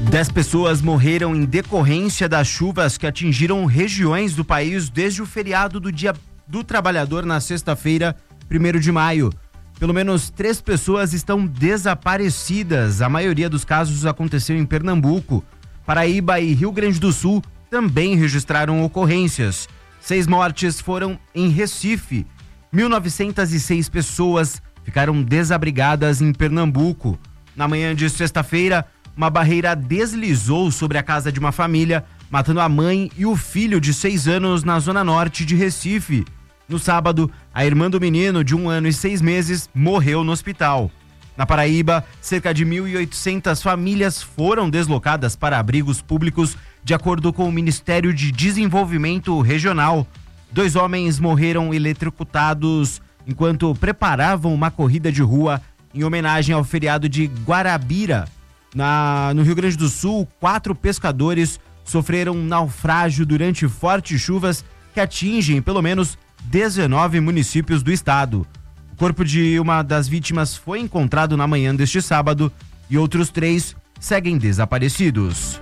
10 pessoas morreram em decorrência das chuvas que atingiram regiões do país desde o feriado do Dia do Trabalhador na sexta-feira, 1º de maio. Pelo menos 3 pessoas estão desaparecidas. A maioria dos casos aconteceu em Pernambuco. Paraíba e Rio Grande do Sul também registraram ocorrências. 6 mortes foram em Recife. 1.906 pessoas ficaram desabrigadas em Pernambuco. Na manhã de sexta-feira, uma barreira deslizou sobre a casa de uma família, matando a mãe e o filho de 6 anos na zona norte de Recife. No sábado, a irmã do menino, de 1 ano e 6 meses, morreu no hospital. Na Paraíba, cerca de 1.800 famílias foram deslocadas para abrigos públicos, de acordo com o Ministério de Desenvolvimento Regional. 2 homens morreram eletrocutados enquanto preparavam uma corrida de rua em homenagem ao feriado de Guarabira. No Rio Grande do Sul, 4 pescadores sofreram um naufrágio durante fortes chuvas que atingem pelo menos 19 municípios do estado. O corpo de uma das vítimas foi encontrado na manhã deste sábado e outros 3 seguem desaparecidos.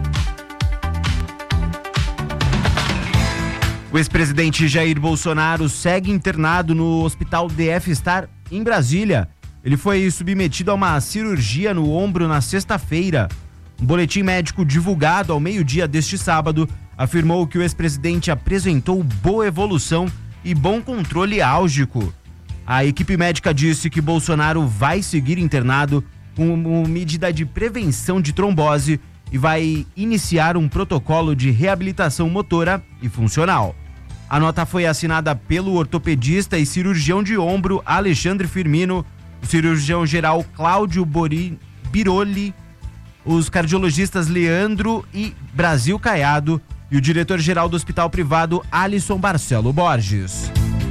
O ex-presidente Jair Bolsonaro segue internado no Hospital DF Star em Brasília. Ele foi submetido a uma cirurgia no ombro na sexta-feira. Um boletim médico divulgado ao meio-dia deste sábado afirmou que o ex-presidente apresentou boa evolução e bom controle álgico. A equipe médica disse que Bolsonaro vai seguir internado como medida de prevenção de trombose e vai iniciar um protocolo de reabilitação motora e funcional. A nota foi assinada pelo ortopedista e cirurgião de ombro Alexandre Firmino, o cirurgião geral Cláudio Biroli, os cardiologistas Leandro e Brasil Caiado e o diretor-geral do hospital privado Alisson Barcelo Borges.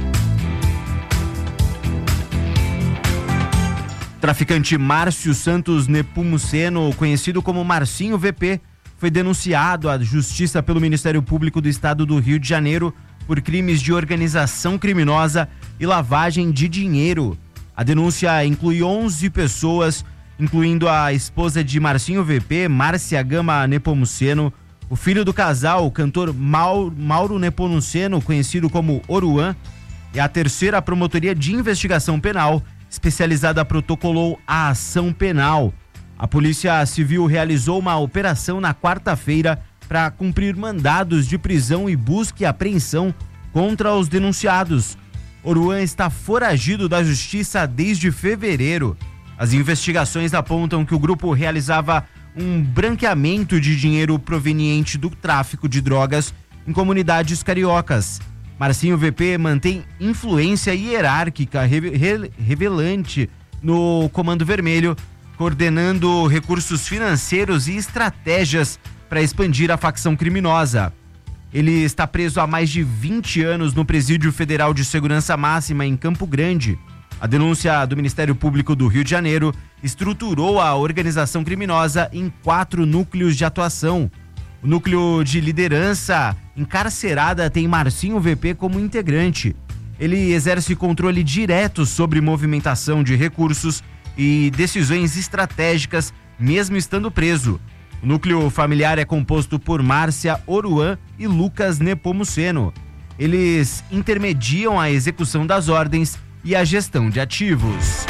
Traficante Márcio Santos Nepomuceno, conhecido como Marcinho VP, foi denunciado à justiça pelo Ministério Público do Estado do Rio de Janeiro por crimes de organização criminosa e lavagem de dinheiro. A denúncia inclui 11 pessoas, incluindo a esposa de Marcinho VP, Márcia Gama Nepomuceno, o filho do casal, o cantor Mauro Nepomuceno, conhecido como Oruan, e a terceira Promotoria de Investigação Penal, especializada, protocolou a ação penal. A Polícia Civil realizou uma operação na quarta-feira para cumprir mandados de prisão e busca e apreensão contra os denunciados. Oruan está foragido da justiça desde fevereiro. As investigações apontam que o grupo realizava um branqueamento de dinheiro proveniente do tráfico de drogas em comunidades cariocas. Marcinho VP mantém influência hierárquica relevante no Comando Vermelho, coordenando recursos financeiros e estratégias para expandir a facção criminosa. Ele está preso há mais de 20 anos no Presídio Federal de Segurança Máxima em Campo Grande. A denúncia do Ministério Público do Rio de Janeiro estruturou a organização criminosa em 4 núcleos de atuação. O núcleo de liderança encarcerada tem Marcinho VP como integrante. Ele exerce controle direto sobre movimentação de recursos e decisões estratégicas, mesmo estando preso. O núcleo familiar é composto por Márcia Oruan e Lucas Nepomuceno. Eles intermediam a execução das ordens e a gestão de ativos.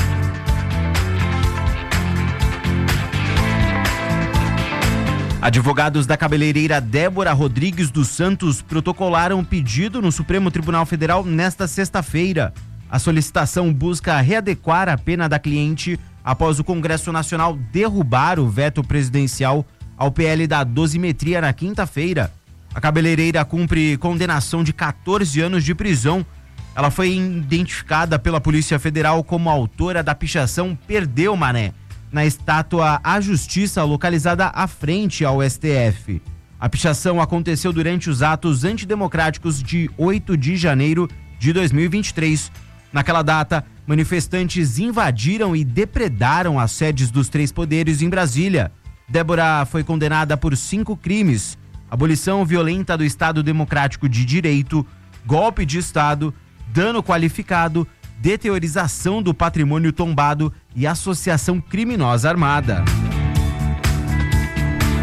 Advogados da cabeleireira Débora Rodrigues dos Santos protocolaram um pedido no Supremo Tribunal Federal nesta sexta-feira. A solicitação busca readequar a pena da cliente após o Congresso Nacional derrubar o veto presidencial ao PL da dosimetria na quinta-feira. A cabeleireira cumpre condenação de 14 anos de prisão. Ela foi identificada pela Polícia Federal como autora da pichação Perdeu Mané na estátua à Justiça localizada à frente ao STF. A pichação aconteceu durante os atos antidemocráticos de 8 de janeiro de 2023. Naquela data, manifestantes invadiram e depredaram as sedes dos 3 poderes em Brasília. Débora foi condenada por 5 crimes: abolição violenta do Estado Democrático de Direito, golpe de Estado, dano qualificado, deteriorização do patrimônio tombado e associação criminosa armada.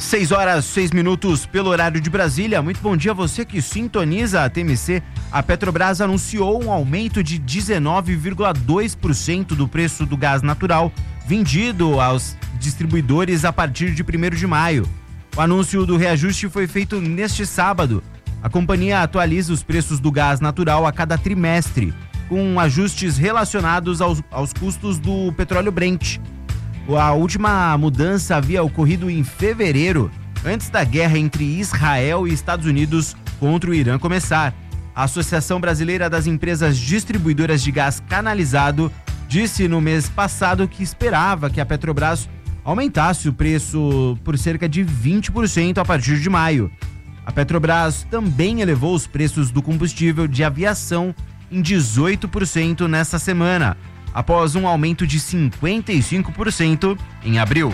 6:06 pelo horário de Brasília. Muito bom dia a você que sintoniza a TMC. A Petrobras anunciou um aumento de 19,2% do preço do gás natural vendido aos distribuidores a partir de 1º de maio. O anúncio do reajuste foi feito neste sábado. A companhia atualiza os preços do gás natural a cada trimestre, com ajustes relacionados aos custos do petróleo Brent. A última mudança havia ocorrido em fevereiro, antes da guerra entre Israel e Estados Unidos contra o Irã começar. A Associação Brasileira das Empresas Distribuidoras de Gás Canalizado disse no mês passado que esperava que a Petrobras aumentasse o preço por cerca de 20% a partir de maio. A Petrobras também elevou os preços do combustível de aviação em 18% nesta semana, após um aumento de 55% em abril.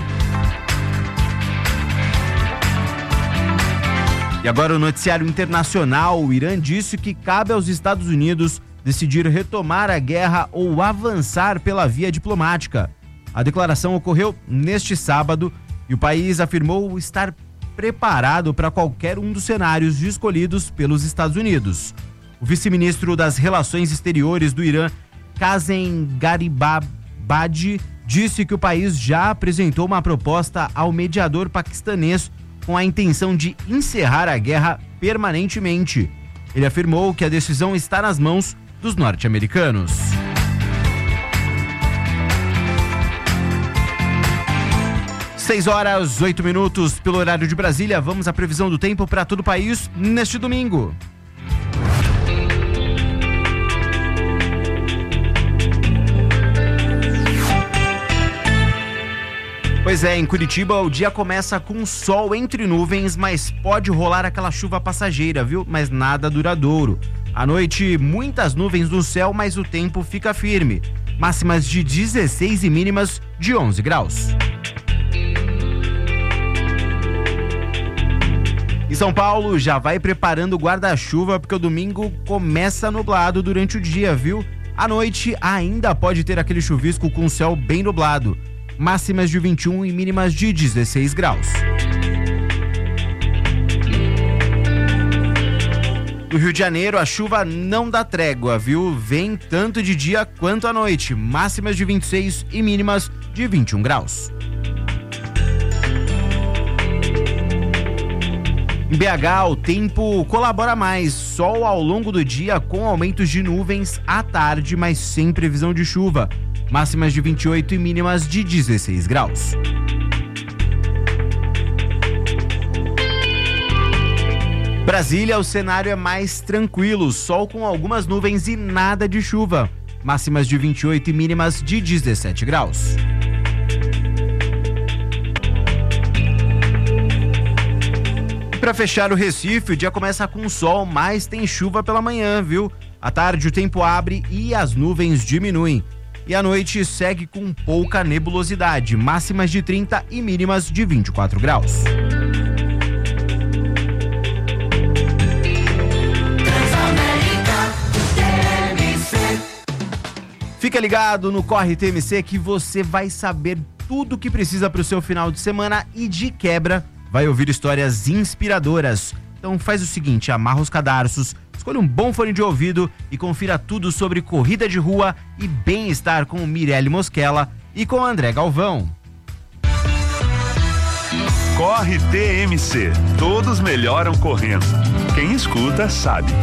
E agora o noticiário internacional. O Irã disse que cabe aos Estados Unidos decidir retomar a guerra ou avançar pela via diplomática. A declaração ocorreu neste sábado e o país afirmou estar preparado para qualquer um dos cenários escolhidos pelos Estados Unidos. O vice-ministro das Relações Exteriores do Irã, Qasem Gharibabadi, disse que o país já apresentou uma proposta ao mediador paquistanês com a intenção de encerrar a guerra permanentemente. Ele afirmou que a decisão está nas mãos dos norte-americanos. 6:08 pelo horário de Brasília. Vamos à previsão do tempo para todo o país neste domingo. Pois é, em Curitiba o dia começa com sol entre nuvens, mas pode rolar aquela chuva passageira, viu? Mas nada duradouro. À noite, muitas nuvens no céu, mas o tempo fica firme. Máximas de 16 e mínimas de 11 graus. Em São Paulo, já vai preparando o guarda-chuva, porque o domingo começa nublado durante o dia, viu? À noite, ainda pode ter aquele chuvisco com o céu bem nublado. Máximas de 21 e mínimas de 16 graus. No Rio de Janeiro, a chuva não dá trégua, viu? Vem tanto de dia quanto à noite. Máximas de 26 e mínimas de 21 graus. Em BH, o tempo colabora mais. Sol ao longo do dia com aumentos de nuvens à tarde, mas sem previsão de chuva. Máximas de 28 e mínimas de 16 graus. Brasília, o cenário é mais tranquilo, sol com algumas nuvens e nada de chuva. Máximas de 28 e mínimas de 17 graus. Para fechar o Recife, o dia começa com sol, mas tem chuva pela manhã, viu? À tarde o tempo abre e as nuvens diminuem. E à noite segue com pouca nebulosidade, máximas de 30 e mínimas de 24 graus. Fica ligado no Corre TMC que você vai saber tudo o que precisa para o seu final de semana e de quebra vai ouvir histórias inspiradoras. Então faz o seguinte, amarra os cadarços, escolha um bom fone de ouvido e confira tudo sobre corrida de rua e bem-estar com Mirelle Mosquela e com André Galvão. Corre TMC, todos melhoram correndo. Quem escuta sabe.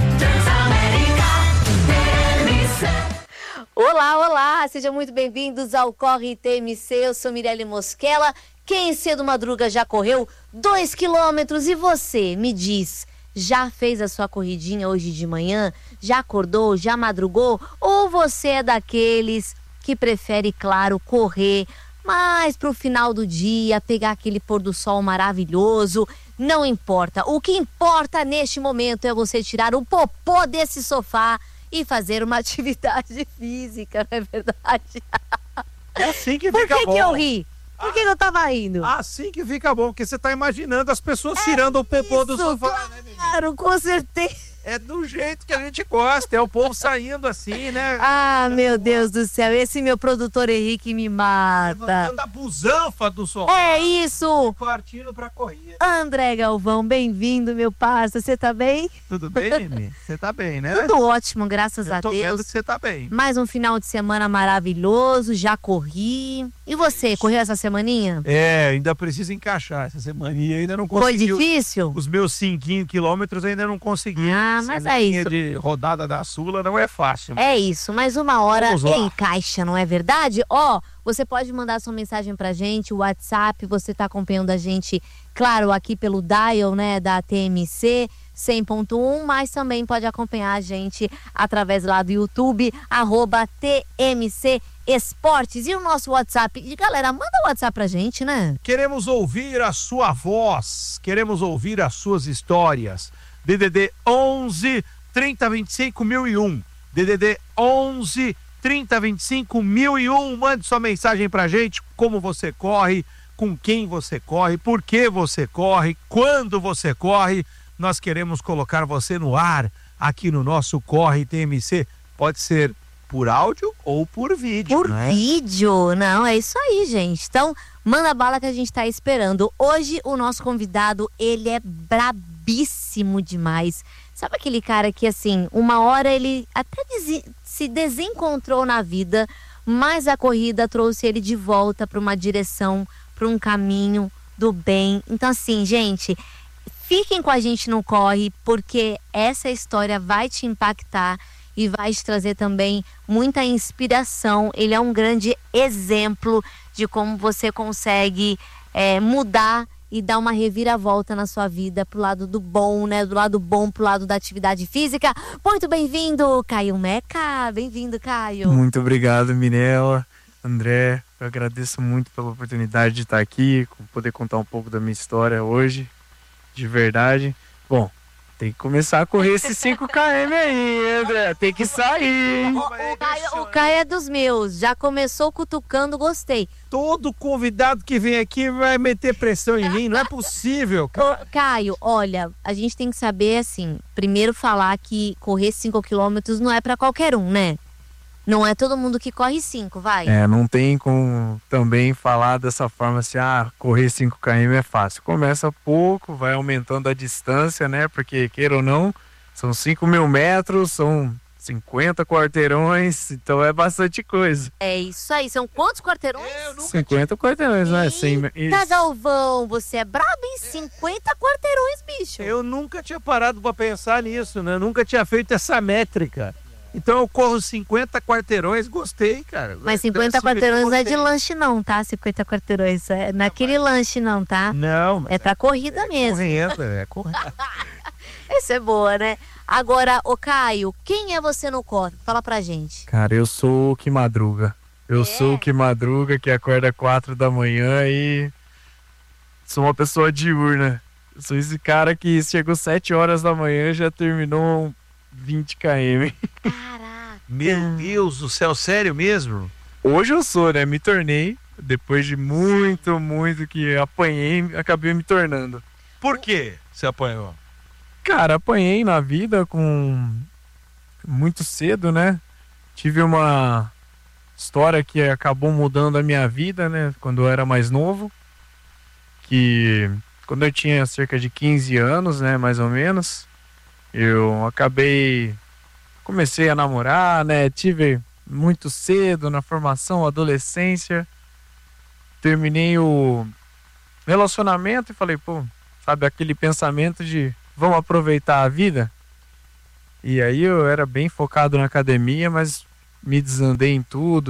Olá, olá, sejam muito bem-vindos ao Corre TMC, eu sou Mirelle Mosquela. Quem cedo madruga já correu 2 quilômetros e você, me diz, já fez a sua corridinha hoje de manhã? Já acordou, já madrugou? Ou você é daqueles que prefere, claro, correr mais pro final do dia, pegar aquele pôr do sol maravilhoso? Não importa, o que importa neste momento é você tirar o popô desse sofá e fazer uma atividade física, não é verdade? É assim que fica bom. Por que eu ri? Por que eu tava rindo? Assim que fica bom, porque você tá imaginando as pessoas tirando o popô do sofá, né, menina? Claro, com certeza. É do jeito que a gente gosta, é o povo saindo assim, né? Ah, meu Deus do céu, esse meu produtor Henrique me mata. Levantando a busanfa do sofá. É isso! Partindo pra corrida. André Galvão, bem-vindo, meu parça. Você tá bem? Tudo bem, Mimi? Você tá bem, né? Tudo ótimo, graças a Eu tô vendo Deus. que você tá bem. Mais um final de semana maravilhoso, já corri. E você, correu essa semaninha? É, ainda preciso encaixar essa semaninha, ainda não Foi consegui. difícil? Os meus 5 quilômetros ainda não consegui. Ah, mas é Semaninha isso. de rodada da Sula não é fácil. É isso, mas uma hora Vamos lá. encaixa, não é verdade? Ó, você pode mandar sua mensagem pra gente, o WhatsApp, você tá acompanhando a gente, claro, aqui pelo dial, né, da TMC 100.1, mas também pode acompanhar a gente através lá do YouTube, @TMC Esportes, e o nosso WhatsApp. E galera, manda o WhatsApp pra gente, né? Queremos ouvir a sua voz, queremos ouvir as suas histórias. DDD 11 30 25 1001. DDD 11 30 25 1001. Mande sua mensagem pra gente, como você corre, com quem você corre, por que você corre, quando você corre. Nós queremos colocar você no ar aqui no nosso Corre TMC. Pode ser por áudio ou por vídeo, Por né? vídeo, não, é isso aí, gente. Então, manda bala que a gente tá esperando. Hoje, o nosso convidado, ele é brabíssimo demais. Sabe aquele cara que, assim, uma hora ele até se desencontrou na vida, mas a corrida trouxe ele de volta para uma direção, para um caminho do bem. Então, assim, gente, fiquem com a gente no Corre, porque essa história vai te impactar e vai te trazer também muita inspiração. Ele é um grande exemplo de como você consegue mudar e dar uma reviravolta na sua vida pro lado do bom, né? Do lado bom, pro lado da atividade física. Muito bem-vindo, Caio Meca. Bem-vindo, Caio. Muito obrigado, Mirella, André. Eu agradeço muito pela oportunidade de estar aqui, poder contar um pouco da minha história hoje, de verdade. Bom, tem que começar a correr esses 5 km aí, André. Tem que sair. O Caio é dos meus. Já começou cutucando, gostei. Todo convidado que vem aqui vai meter pressão em mim, não é possível. Ô, Caio, olha, a gente tem que saber, assim, primeiro falar que correr 5 quilômetros não é pra qualquer um, né? Não é todo mundo que corre 5, vai. Não tem como também falar dessa forma assim, correr 5 km é fácil. Começa pouco, vai aumentando a distância, né? Porque, queira ou não, são 5.000 metros, são 50 quarteirões, então é bastante coisa. É isso aí. São quantos quarteirões? 50 quarteirões, não é? 100 Eita, Galvão, você é brabo em 50 quarteirões, bicho. Eu nunca tinha parado pra pensar nisso, né? Nunca tinha feito essa métrica. Então eu corro 50 quarteirões, gostei, cara. Mas 50 quarteirões não é de lanche não, tá? 50 quarteirões é naquele lanche não, tá? Não, mas É pra corrida mesmo. correndo. Essa é boa, né? Agora, ô Caio, quem é você no corre? Fala pra gente. Cara, eu sou o que madruga. Eu sou o que madruga, que acorda 4 da manhã e sou uma pessoa diurna. Eu sou esse cara que chegou 7 horas da manhã e já terminou 20 km. Caraca. Meu Deus do céu, sério mesmo? Hoje eu sou, né? Me tornei, depois de muito que apanhei, acabei me tornando. Por que você apanhou? Cara, apanhei na vida muito cedo, né? Tive uma história que acabou mudando a minha vida, né? Quando eu era mais novo. Que quando eu tinha cerca de 15 anos, né? Mais ou menos. Eu comecei a namorar, né? Tive muito cedo na formação, adolescência. Terminei o relacionamento e falei, sabe aquele pensamento de vamos aproveitar a vida? E aí eu era bem focado na academia, mas me desandei em tudo,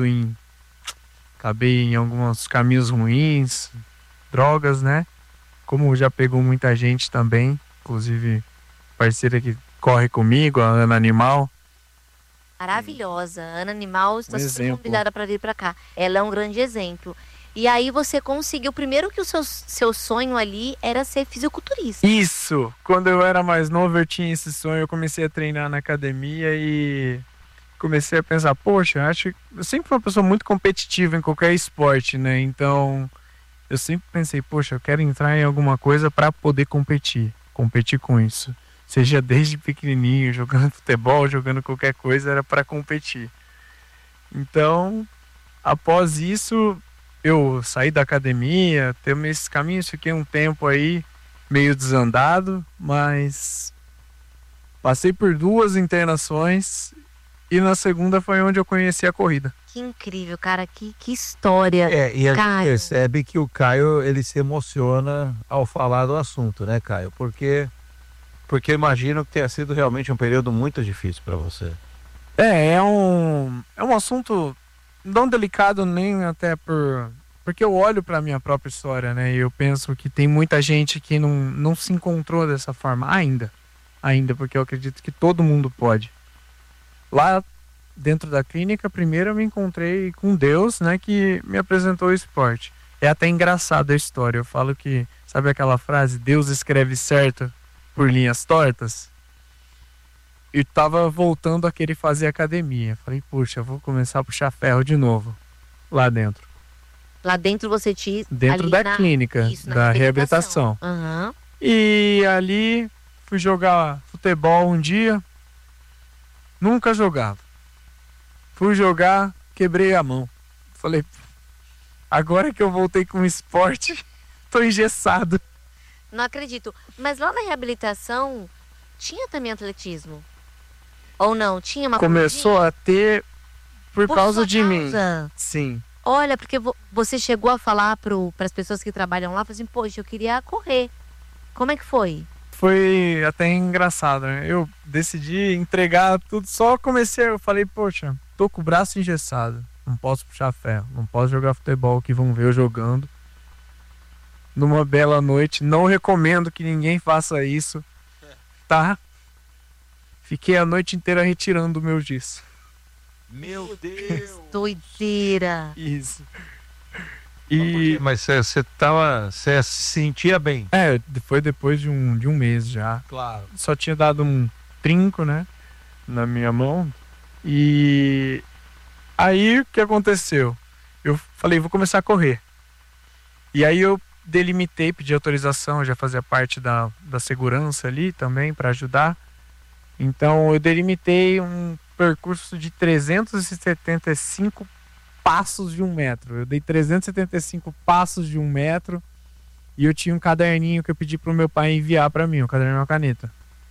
acabei em alguns caminhos ruins, drogas, né? Como já pegou muita gente também, inclusive parceira que corre comigo, a Ana Animal. Maravilhosa. Ana Animal está super exemplo. convidada para vir para cá. Ela é um grande exemplo. E aí você conseguiu, primeiro que o seu sonho ali era ser fisiculturista. Isso! Quando eu era mais novo eu tinha esse sonho, eu comecei a treinar na academia e comecei a pensar, poxa, eu sempre fui uma pessoa muito competitiva em qualquer esporte, né? Então eu sempre pensei, poxa, eu quero entrar em alguma coisa para poder competir com isso. seja desde pequenininho, jogando futebol, jogando qualquer coisa, era para competir. Então, após isso, eu saí da academia, teve esses caminhos, fiquei um tempo aí meio desandado, mas passei por 2 internações e na segunda foi onde eu conheci a corrida. Que incrível, cara, que história. E a gente Caio. percebe que o Caio, ele se emociona ao falar do assunto, né, Caio? Porque eu imagino que tenha sido realmente um período muito difícil para você. É um assunto não delicado nem até porque eu olho para minha própria história, né? E eu penso que tem muita gente que não se encontrou dessa forma ainda, porque eu acredito que todo mundo pode. Lá dentro da clínica, primeiro eu me encontrei com Deus, né? Que me apresentou o esporte. É até engraçada a história. Eu falo que, sabe aquela frase, Deus escreve certo por linhas tortas? Eu tava voltando a querer fazer academia. Falei, puxa, eu vou começar a puxar ferro de novo lá dentro. Lá dentro você tinha... Dentro da clínica, da reabilitação. Uhum. E ali fui jogar futebol um dia. Nunca jogava. Fui jogar, quebrei a mão. Falei, agora que eu voltei com o esporte, tô engessado. Não acredito. Mas lá na reabilitação, tinha também atletismo? Ou não? Tinha uma Começou a ter por causa sua de mim. causa? Sim. Olha, porque você chegou a falar para as pessoas que trabalham lá, assim, poxa, eu queria correr. Como é que foi? Foi até engraçado, né? Eu decidi entregar tudo, só comecei, eu falei, poxa, tô com o braço engessado, não posso puxar ferro, não posso jogar futebol, que vão ver eu jogando. Numa bela noite, não recomendo que ninguém faça isso, tá? Fiquei a noite inteira retirando o meu giz. Meu Deus! Doideira! Isso. Mas você se sentia bem? Foi depois de um mês já. Claro. Só tinha dado um trinco, né, na minha mão. E aí o que aconteceu? Eu falei, vou começar a correr. E aí eu delimitei, pedi autorização, eu já fazia parte da segurança ali também para ajudar. Então eu delimitei um percurso de 375 passos de 1 metro. Eu dei 375 passos de 1 metro e eu tinha um caderninho que eu pedi pro meu pai enviar para mim, um caderno e uma caneta.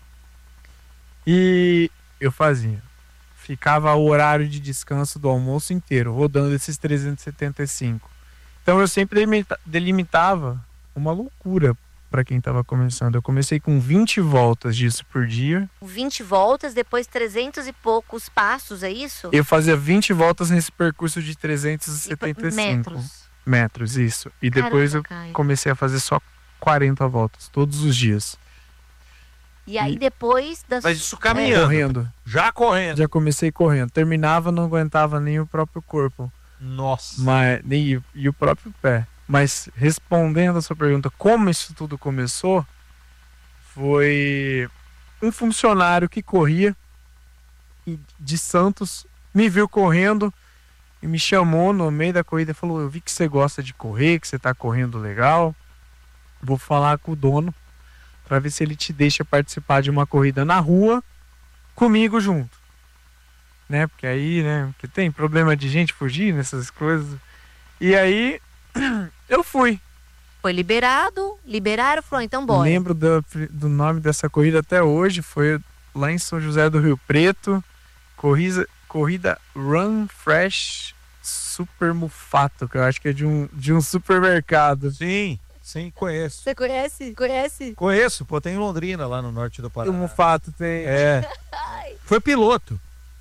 E eu fazia. Ficava o horário de descanso do almoço inteiro, rodando esses 375. Então eu sempre delimitava uma loucura para quem estava começando. Eu comecei com 20 voltas disso por dia. 20 voltas, depois 300 e poucos passos, é isso? Eu fazia 20 voltas nesse percurso de 375 metros, isso. E depois Caramba, eu comecei a fazer só 40 voltas, todos os dias. E aí depois... Mas isso caminhando. Correndo. Já correndo. Já comecei correndo. Terminava, não aguentava nem o próprio corpo. Nossa. E o próprio pé. Mas respondendo a sua pergunta, como isso tudo começou, foi um funcionário que corria de Santos, me viu correndo e me chamou no meio da corrida e falou, eu vi que você gosta de correr, que você tá correndo legal, vou falar com o dono para ver se ele te deixa participar de uma corrida na rua comigo junto, né? Porque aí, né, porque tem problema de gente fugir nessas coisas. E aí eu fui. Foi liberaram, falou, então bora. Lembro do nome dessa corrida até hoje, foi lá em São José do Rio Preto, corrida Run Fresh Super Mufato, que eu acho que é de um supermercado. Sim, conheço. Você conhece? Conheço, pô, tem em Londrina, lá no norte do Paraná. O Mufato tem. Foi piloto.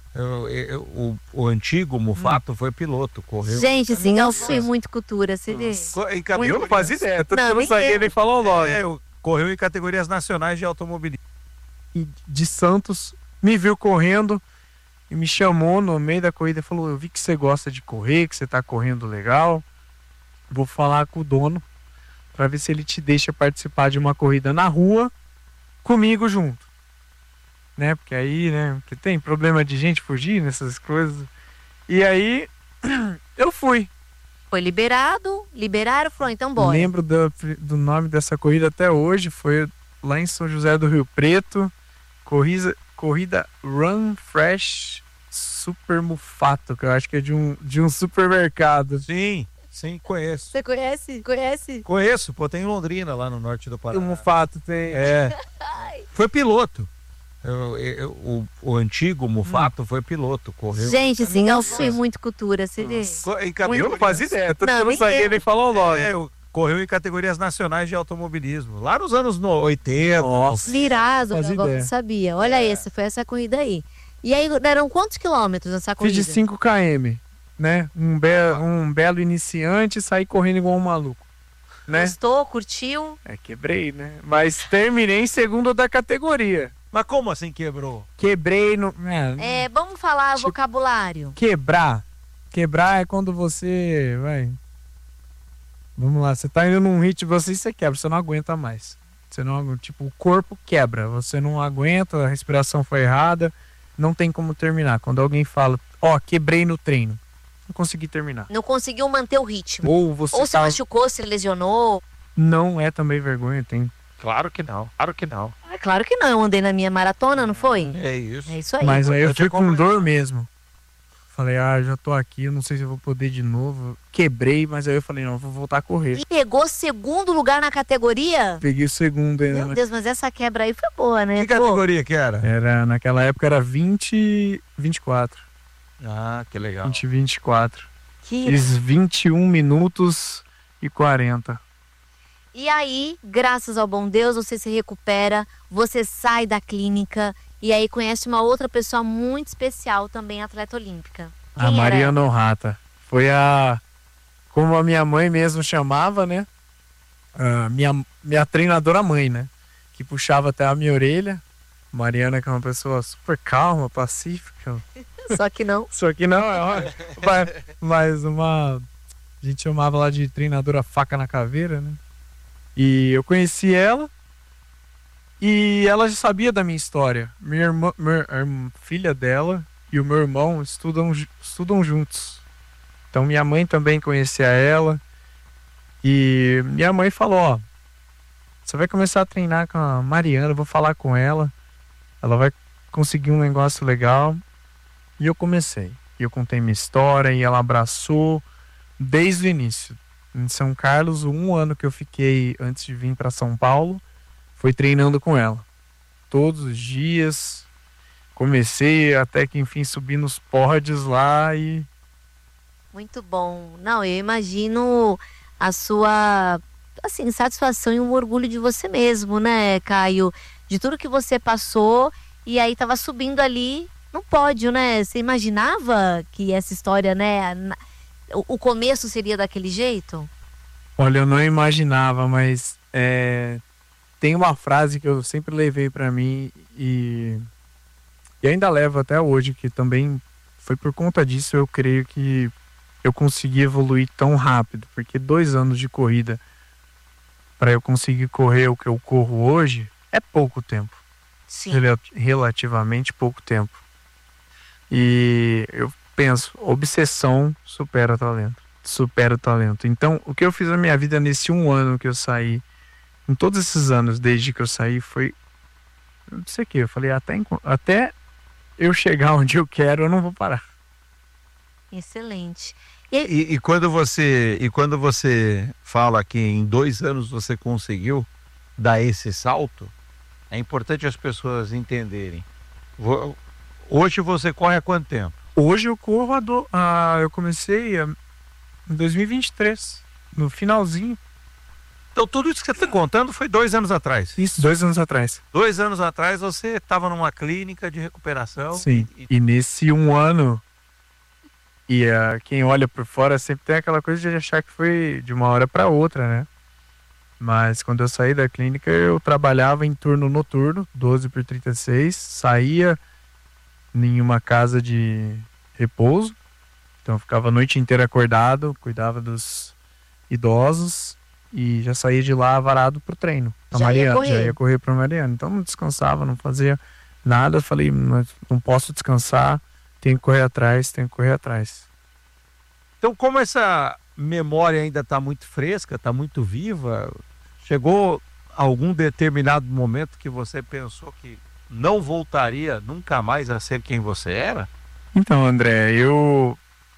O antigo Mufato foi piloto, correu. Gente, assim, eu sei muito cultura, você vê? Eu não fazia ideia, tanto que eu não nem sabia eu. nem falar o nome. Correu em categorias nacionais de automobilismo. E de Santos, me viu correndo e me chamou no meio da corrida e falou, eu vi que você gosta de correr, que você tá correndo legal, vou falar com o dono para ver se ele te deixa participar de uma corrida na rua comigo junto, né? Porque aí, né, porque tem problema de gente fugir nessas coisas. E aí eu fui. Foi liberaram, falou, então bora. Lembro do nome dessa corrida até hoje, foi lá em São José do Rio Preto, Corrida Run Fresh Super Mufato, que eu acho que é de um supermercado. Sim, conheço. Você conhece? Conheço, pô, tem em Londrina, lá no norte do O Paraná. Mufato tem. Foi piloto. O antigo Mufato foi piloto, correu. Gente, assim, eu fui muito cultura, você vê? Eu não fazia ideia, Não, eu não nem sabia eu. nem falar o nome. Correu em categorias nacionais de automobilismo. Lá nos anos 80. Nossa. Virado, Fazia agora ideia. não sabia. Olha foi essa corrida aí. E aí, eram quantos quilômetros nessa Fiz corrida? de 5 km, né? Um belo iniciante e saí correndo igual um maluco, né? Gostou, curtiu? Quebrei, né? Mas terminei em segundo da categoria. Mas como assim quebrou? Quebrei no... Vamos falar Tipo- vocabulário. Quebrar é quando você vamos lá, você tá indo num ritmo, você quebra, você não aguenta mais. Você não, tipo, o corpo quebra, você não aguenta, a respiração foi errada, não tem como terminar. Quando alguém fala, quebrei no treino, não consegui terminar. Não conseguiu manter o ritmo. Ou você Ou se machucou, se lesionou. Não é também vergonha, tem. Claro que não. Claro que não, eu andei na minha maratona, não foi? É isso. É isso aí. Mas aí eu Eu fui te com dor mesmo. Falei, já tô aqui, eu não sei se eu vou poder de novo. Quebrei, mas aí eu falei, não, vou voltar a correr. E pegou segundo lugar na categoria? Peguei o segundo ainda. Meu Deus, mas essa quebra aí foi boa, né? Que categoria que era? Naquela época era 20, 24. Ah, que legal. 20, 24. Que... Fiz 21 minutos e 40. E aí, graças ao bom Deus, você se recupera, você sai da clínica e aí conhece uma outra pessoa muito especial, também atleta olímpica. A Mariana Ohata. Foi como a minha mãe mesmo chamava, né? Minha treinadora mãe, né? Que puxava até a minha orelha. Mariana, que é uma pessoa super calma, pacífica. Só que não. Só que não, mas a gente chamava lá de treinadora faca na caveira, né? E eu conheci ela e ela já sabia da minha história. Filha dela e o meu irmão estudam juntos. Então minha mãe também conhecia ela. E minha mãe falou, você vai começar a treinar com a Mariana, eu vou falar com ela. Ela vai conseguir um negócio legal. E eu comecei. E eu contei minha história e ela abraçou desde o início. Em São Carlos, 1 ano que eu fiquei antes de vir para São Paulo, foi treinando com ela. Todos os dias. Comecei até que enfim subi nos pódios lá e... Muito bom. Não, eu imagino a sua, assim, satisfação e um orgulho de você mesmo, né, Caio? De tudo que você passou e aí tava subindo ali no pódio, né? Você imaginava que essa história, né, o começo seria daquele jeito? Olha, eu não imaginava, mas tem uma frase que eu sempre levei para mim e ainda levo até hoje, que também foi por conta disso, eu creio que eu consegui evoluir tão rápido, porque 2 anos de corrida para eu conseguir correr o que eu corro hoje é pouco tempo. Sim. Relativamente pouco tempo. E eu penso, obsessão supera o talento. Então, o que eu fiz na minha vida nesse 1 ano que eu saí, em todos esses anos desde que eu saí, foi, eu disse aqui, eu falei, até eu chegar onde eu quero, eu não vou parar. Excelente. E quando você fala que em 2 anos você conseguiu dar esse salto, é importante as pessoas entenderem. Hoje você corre há quanto tempo? Hoje eu corro eu comecei em 2023, no finalzinho. Então tudo isso que você está contando foi 2 anos atrás. Isso, 2 anos atrás. 2 anos atrás você estava numa clínica de recuperação. Sim, e nesse 1 ano, quem olha por fora sempre tem aquela coisa de achar que foi de uma hora para outra, né? Mas quando eu saí da clínica, eu trabalhava em turno noturno, 12/36, saía em uma casa de repouso, então eu ficava a noite inteira acordado, cuidava dos idosos e já saía de lá varado pro treino. Já ia correr pra Mariana. Então não descansava, não fazia nada. Eu falei, não posso descansar, tenho que correr atrás. Então, como essa memória ainda está muito fresca, está muito viva, chegou algum determinado momento que você pensou que não voltaria nunca mais a ser quem você era? Então, André, eu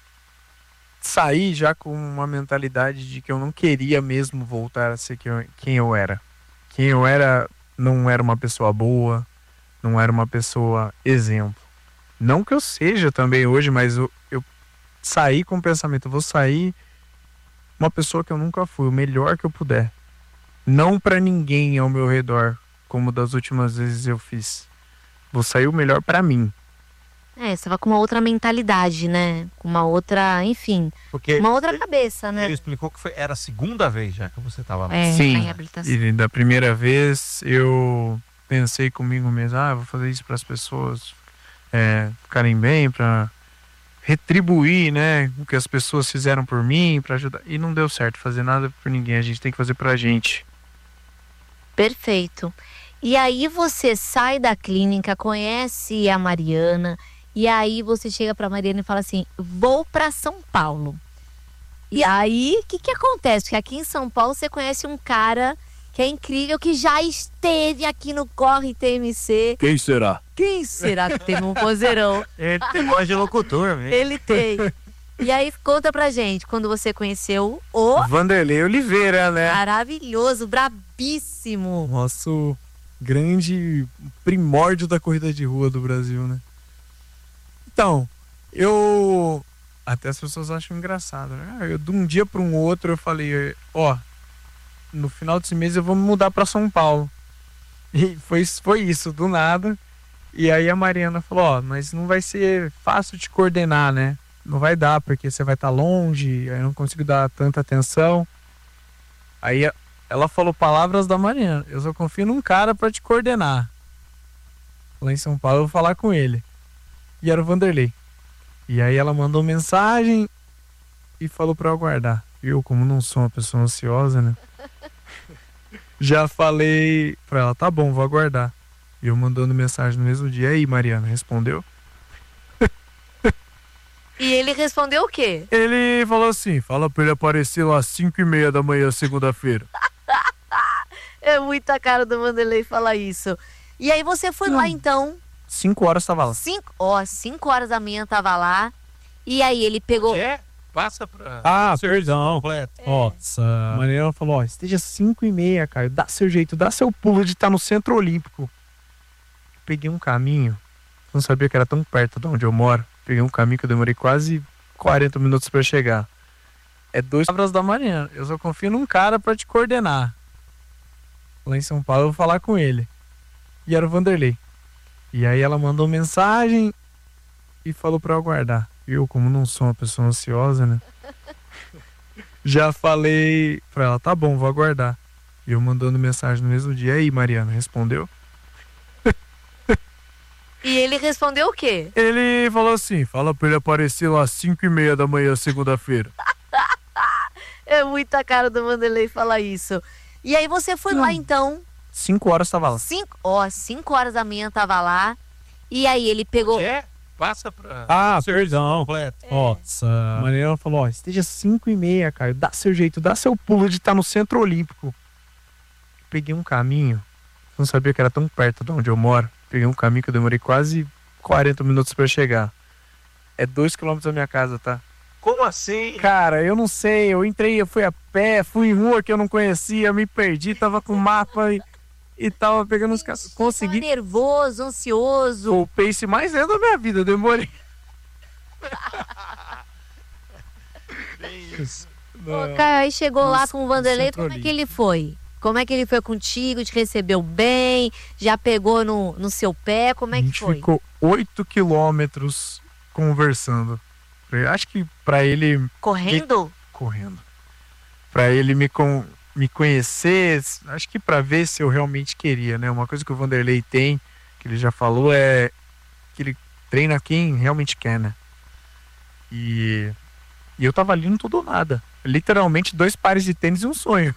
saí já com uma mentalidade de que eu não queria mesmo voltar a ser quem eu era. Quem eu era não era uma pessoa boa, não era uma pessoa exemplo. Não que eu seja também hoje, mas eu saí com o pensamento, eu vou sair uma pessoa que eu nunca fui, o melhor que eu puder. Não pra ninguém ao meu redor, como das últimas vezes eu fiz. Vou sair o melhor pra mim. Você vai com uma outra mentalidade, né? Com uma outra, enfim, Porque uma outra cabeça, né? ele explicou que era a segunda vez já que você estava lá. Sim, na reabilitação. e da primeira vez eu pensei comigo mesmo, vou fazer isso para as pessoas ficarem bem, para retribuir, né, o que as pessoas fizeram por mim, para ajudar. E não deu certo fazer nada por ninguém, a gente tem que fazer pra gente. Perfeito. E aí você sai da clínica, conhece a Mariana, e aí você chega pra Mariana e fala assim, vou pra São Paulo. E aí, o que acontece? Porque aqui em São Paulo você conhece um cara que é incrível, que já esteve aqui no Corre TMC. Quem será? Quem será que teve um vozeirão? Ele tem voz de locutor, mesmo. Ele tem. E aí, conta pra gente, quando você conheceu o Vanderlei Oliveira, né? maravilhoso, brabíssimo. Nosso grande primórdio da corrida de rua do Brasil, né? Então, até as pessoas acham engraçado, né? De um dia para um outro eu falei, no final desse mês eu vou me mudar para São Paulo. E foi isso, do nada. E aí a Mariana falou, mas não vai ser fácil te coordenar, né? Não vai dar, porque você vai estar longe, aí eu não consigo dar tanta atenção. Aí ela falou palavras da Mariana, eu só confio num cara para te coordenar. Lá em São Paulo eu vou falar com ele. E era o Vanderlei. E aí ela mandou mensagem e falou para eu aguardar. Eu, como não sou uma pessoa ansiosa, né? Já falei pra ela, tá bom, vou aguardar. E eu mandando mensagem no mesmo dia. E aí, Mariana, respondeu? E ele respondeu o quê? Ele falou assim, fala pra ele aparecer lá às 5h30 da manhã, segunda-feira. É muita cara do Vanderlei falar isso. E aí você foi lá então. 5 horas tava lá. 5 horas da manhã tava lá. E aí ele pegou. Passa pra... Perdão. completo. Nossa. A Mariana falou, esteja 5h30, Caio. Dá seu jeito, dá seu pulo de estar no Centro Olímpico. Peguei um caminho. Não sabia que era tão perto de onde eu moro. Peguei um caminho que eu demorei quase 40 minutos pra chegar. É 2 palavras da Mariana. Eu só confio num cara pra te coordenar. Lá em São Paulo eu vou falar com ele. E era o Vanderlei. E aí ela mandou mensagem e falou pra eu aguardar. Eu, como não sou uma pessoa ansiosa, né? Já falei pra ela, tá bom, vou aguardar. E eu mandando mensagem no mesmo dia. E aí, Mariana, respondeu? E ele respondeu o quê? Ele falou assim, fala pra ele aparecer lá às 5h30 da manhã, segunda-feira. É muita cara do Vanderlei falar isso. E aí você foi lá então. 5 horas tava lá. 5 horas da manhã tava lá. E aí ele pegou. Passa pra... Perdão. completo. Nossa. A Mariana falou, esteja 5h30, Caio. Dá seu jeito, dá seu pulo de estar no Centro Olímpico. Peguei um caminho. Não sabia que era tão perto de onde eu moro. Peguei um caminho que eu demorei quase 40 minutos pra chegar. É 2 km da minha casa, tá? Como assim? Cara, eu não sei. Eu fui a pé, fui em rua que eu não conhecia, me perdi, tava com mapa e tava pegando os caras. Consegui. Tava nervoso, ansioso. O pace mais lento da minha vida, eu demorei. Isso. Ô, Caio, aí chegou lá com o Vanderlei, Centro como é que ele foi? Como é que ele foi contigo? Te recebeu bem? Já pegou no seu pé? Como é A que gente foi? ficou 8 quilômetros conversando. Acho que pra ele... Correndo? Correndo. Pra ele me conhecer, acho que pra ver se eu realmente queria, né? Uma coisa que o Vanderlei tem, que ele já falou, é que ele treina quem realmente quer, né? E eu tava ali no tudo ou nada. Literalmente 2 pares de tênis e um sonho.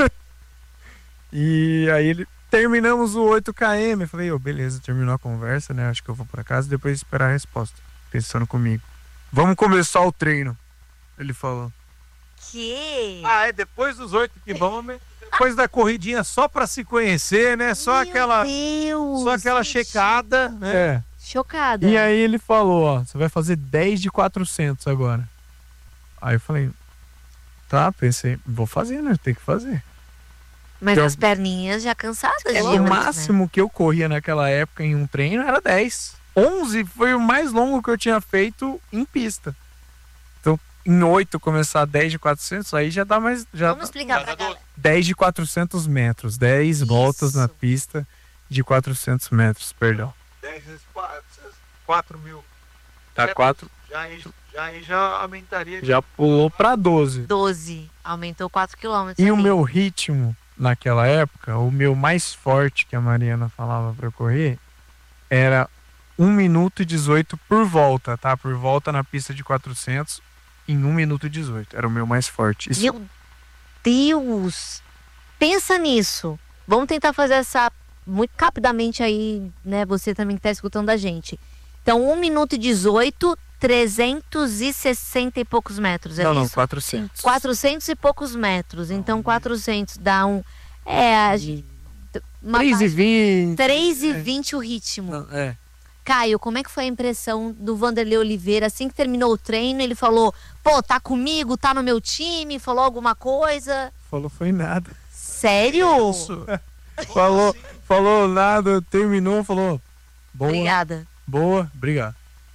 E aí terminamos o 8km. Eu falei, beleza, terminou a conversa, né? Acho que eu vou pra casa e depois esperar a resposta. Pensando comigo. Vamos começar o treino. Ele falou. Que? É depois dos 8 quilômetros. depois da corridinha só pra se conhecer, né? Só aquela checada, né? É. Chocada. E aí ele falou, ó, você vai fazer 10 de 400 agora. Aí eu falei, tá, pensei, vou fazer, né? Tem que fazer. Mas Então, as perninhas já cansadas de o outras, máximo que eu corria naquela época em um treino era 10. 11 foi o mais longo que eu tinha feito em pista. Então, em 8 começar 10 de 400, aí já dá mais... Já Vamos explicar pra galera. 10 de 400 metros. 10 voltas na pista de 400 metros, perdão. 10 vezes 4 mil. Tá 4... Já aumentaria. Já pulou pra 12. 12. Aumentou 4 km. E o meu ritmo, naquela época, o meu mais forte que a Mariana falava pra eu correr, era 1 minuto e 18 por volta, tá? Por volta na pista de 400, em 1 minuto e 18. Era o meu mais forte. Isso... Meu Deus! Pensa nisso. Vamos tentar fazer essa muito rapidamente aí, né? Você também que tá escutando a gente. Então, 1 minuto e 18, 360 e poucos metros, é não, isso? 400. 400 e poucos metros. Então, 400 dá um... É, 3,20. 3,20 o ritmo. Não, é. Caio, como é que foi a impressão do Vanderlei Oliveira? Assim que terminou o treino, ele falou, pô, tá comigo, tá no meu time, falou alguma coisa? Falou foi nada. Sério? Isso. Falou nada, terminou, falou boa. Obrigada. Boa, obrigado.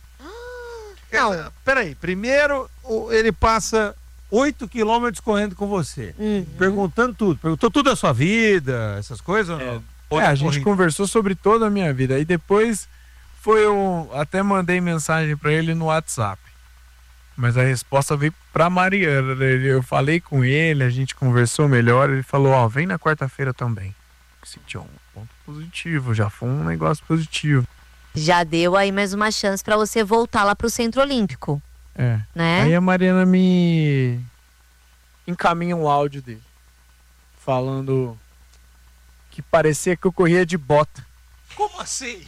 Não. Peraí, primeiro ele passa 8 quilômetros correndo com você. Perguntando tudo. Perguntou tudo da sua vida, essas coisas ou não? A gente conversou sobre toda a minha vida. Aí depois até mandei mensagem pra ele no WhatsApp. Mas a resposta veio pra Mariana, né? Eu falei com ele, a gente conversou melhor. Ele falou, ó, vem na quarta-feira também. Sentiu um ponto positivo, já foi um negócio positivo. Já deu aí mais uma chance pra você voltar lá pro Centro Olímpico. É. Né? Aí a Mariana me encaminha um áudio dele. Falando que parecia que eu corria de bota. Como assim?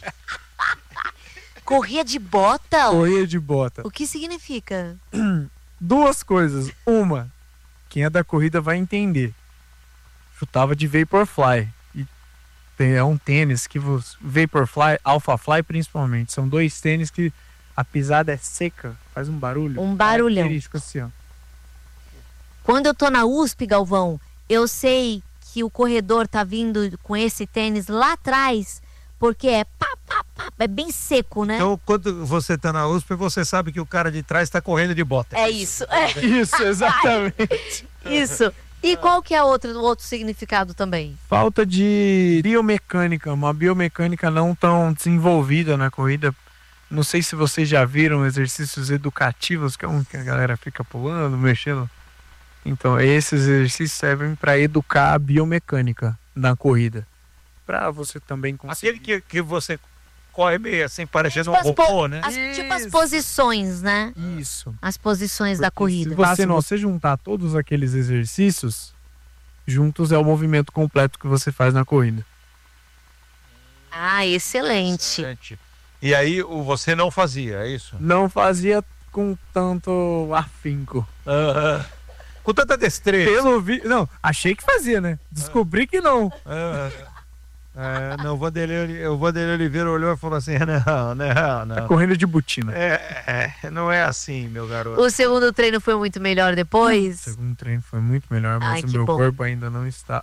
Corria de bota? Corria de bota. O que significa? 2 coisas. Uma, quem é da corrida vai entender. Chutava de Vaporfly. É um tênis que Vaporfly, Alphafly principalmente, são 2 tênis que a pisada é seca, faz um barulho. Um barulhão. Característico assim, ó. Quando eu tô na USP, Galvão, eu sei que o corredor tá vindo com esse tênis lá atrás, porque é é bem seco, né? Então, quando você tá na USP, você sabe que o cara de trás tá correndo de bota. É isso. É. Isso, exatamente. Isso. E qual que é o outro significado também? Falta de biomecânica, uma biomecânica não tão desenvolvida na corrida. Não sei se vocês já viram exercícios educativos, que é um que a galera fica pulando, mexendo. Então, esses exercícios servem para educar a biomecânica na corrida. Para você também conseguir... Aquele que você corre meio assim, parecendo um robô, né? Tipo as posições, né? Isso. As posições da corrida. Se você juntar todos aqueles exercícios, juntos é o movimento completo que você faz na corrida. Ah, excelente. E aí você não fazia, é isso? Não fazia com tanto afinco. Com tanta destreza. Não, achei que fazia, né? Descobri que não. Não, o Vanderlei Oliveira olhou e falou assim, não. Tá correndo de botina. Não é assim, meu garoto. O segundo treino foi muito melhor depois? O segundo treino foi muito melhor, mas o meu corpo ainda não está...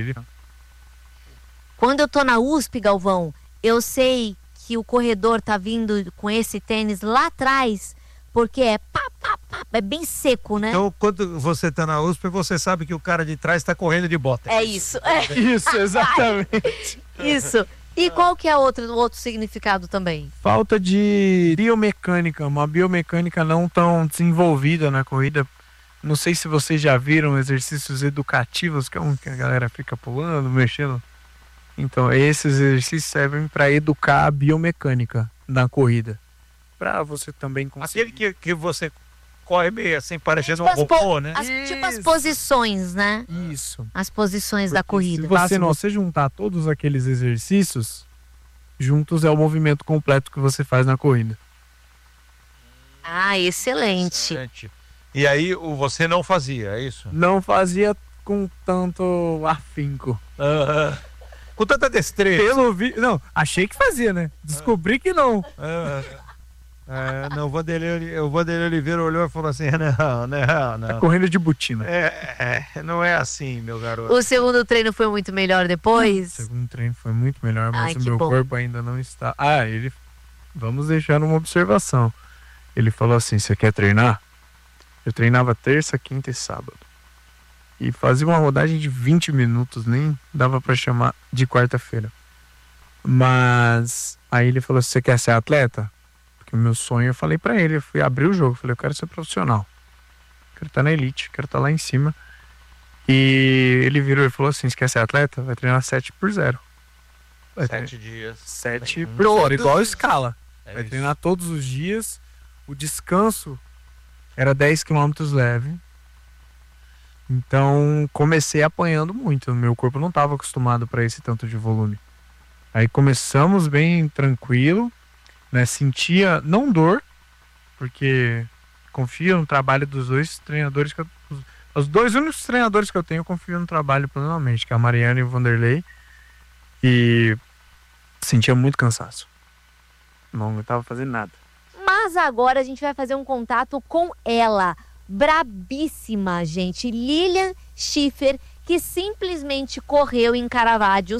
Quando eu tô na USP, Galvão, eu sei que o corredor tá vindo com esse tênis lá atrás, porque é bem seco, né? Então, quando você tá na USP, você sabe que o cara de trás tá correndo de bota. É isso. Isso, exatamente. Isso. E qual que é o outro significado também? Falta de biomecânica, uma biomecânica não tão desenvolvida na corrida. Não sei se vocês já viram exercícios educativos, que é um que a galera fica pulando, mexendo. Então, esses exercícios servem para educar a biomecânica na corrida. Para você também conseguir... Aquele que você corre meio assim, parecendo um robô, né? Tipo as posições, né? Isso. As posições da corrida. Se você juntar todos aqueles exercícios, juntos é o movimento completo que você faz na corrida. Ah, excelente. E aí você não fazia, é isso? Não fazia com tanto afinco. Com tanta destreza. Não, achei que fazia, né? Descobri que não. Não, o Vanderlei Oliveira olhou e falou assim, não. Tá correndo de botina. Não é assim, meu garoto. O segundo treino foi muito melhor depois? O segundo treino foi muito melhor, mas Ai, o que meu bom. corpo ainda não está... Vamos deixar uma observação. Ele falou assim, você quer treinar? Eu treinava terça, quinta e sábado. E fazia uma rodagem de 20 minutos, nem dava pra chamar de quarta-feira. Mas aí ele falou, você quer ser atleta? Porque o meu sonho, eu falei pra ele, eu fui abrir o jogo, falei, eu quero ser profissional. Quero estar na elite, quero estar lá em cima. E ele virou e falou assim, você quer ser atleta? Vai treinar 7x0. 7 dias. 7x0, igual a escala. Vai isso. treinar todos os dias. O descanso era 10 km leve. Então comecei apanhando muito. Meu corpo não estava acostumado para esse tanto de volume. Aí começamos bem tranquilo, né? Sentia não dor, porque confio no trabalho dos dois treinadores os dois únicos treinadores que eu tenho, eu confio no trabalho plenamente, que é a Mariana e o Vanderlei. E sentia muito cansaço. Não estava fazendo nada. Mas agora a gente vai fazer um contato com ela, brabíssima, gente, Lilian Schiffer, que simplesmente correu em Caravaggio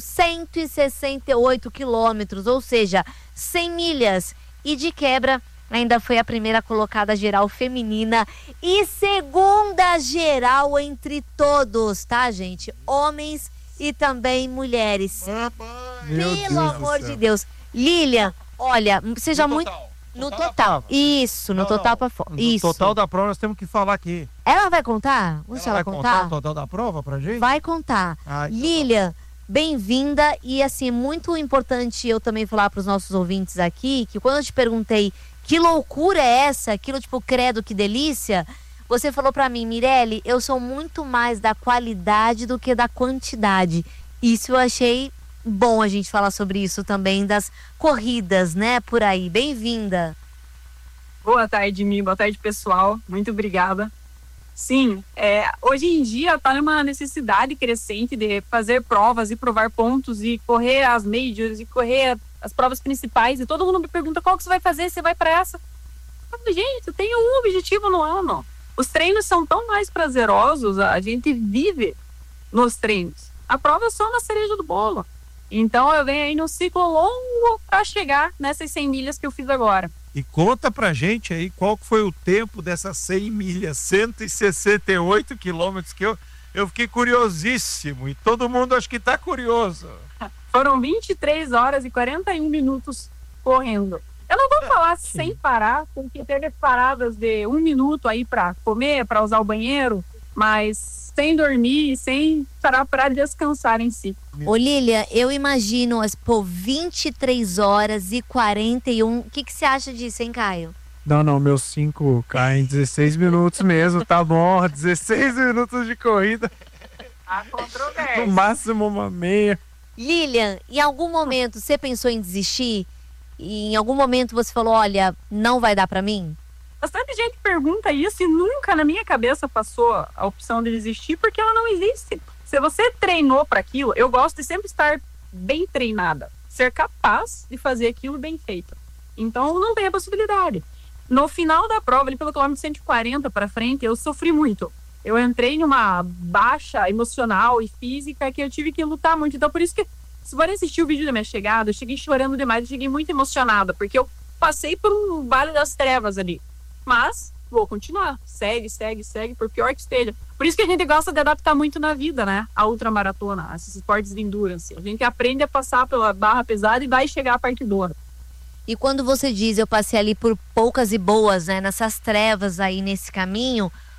168 quilômetros, ou seja, 100 milhas. E de quebra, ainda foi a primeira colocada geral feminina e segunda geral entre todos, tá, gente? Homens e também mulheres. Pelo amor de Deus. Lilian, olha, seja muito... No total. Isso, no total para fora. No total da prova nós temos que falar aqui. Ela vai contar? Deixa ela vai contar. O total da prova pra gente? Vai contar. Lilian, bem-vinda. E assim, é muito importante eu também falar para os nossos ouvintes aqui, que quando eu te perguntei que loucura é essa, aquilo tipo, credo, que delícia, você falou para mim, Mirelle, eu sou muito mais da qualidade do que da quantidade. Isso eu achei bom a gente falar sobre isso também, das corridas, né, por aí. Bem-vinda. Boa tarde, Mi. Boa tarde, pessoal. Muito obrigada. Sim, hoje em dia está numa necessidade crescente de fazer provas e provar pontos e correr as majors e correr as provas principais. E todo mundo me pergunta qual que você vai fazer, você vai para essa? Eu falo, gente, eu tenho um objetivo no ano. Os treinos são tão mais prazerosos, a gente vive nos treinos. A prova é só na cereja do bolo. Então eu venho aí num ciclo longo para chegar nessas 100 milhas que eu fiz agora. E conta pra gente aí qual foi o tempo dessas 100 milhas, 168 quilômetros, que eu fiquei curiosíssimo e todo mundo acho que tá curioso. Foram 23 horas e 41 minutos correndo. Eu não vou falar sem parar, porque teve paradas de 1 minuto aí para comer, para usar o banheiro, mas sem dormir, sem parar para descansar em si. Ô Lilian, eu imagino 23 horas e 41. O que você acha disso, hein, Caio? Não, meus 5 caem em 16 minutos mesmo, tá bom, 16 minutos de corrida. A controvérsia. No máximo uma meia. Lilian, em algum momento você pensou em desistir? E em algum momento você falou, olha, não vai dar pra mim? Bastante gente pergunta isso e nunca na minha cabeça passou a opção de desistir, porque ela não existe. Se você treinou para aquilo, eu gosto de sempre estar bem treinada, ser capaz de fazer aquilo bem feito. Então não tem a possibilidade. No final da prova, ali pelo quilômetro 140 para frente, eu sofri muito. Eu entrei numa baixa emocional e física que eu tive que lutar muito. Então por isso que, se forem assistir o vídeo da minha chegada, eu cheguei chorando demais, eu cheguei muito emocionada, porque eu passei por um vale das trevas ali. Mas vou continuar, segue, por pior que esteja. Por isso que a gente gosta de adaptar muito na vida, né? A ultramaratona, esses esportes de endurance. A gente aprende a passar pela barra pesada e vai chegar a parte dura. E quando você diz, eu passei ali por poucas e boas, né? Nessas trevas aí, nesse caminho,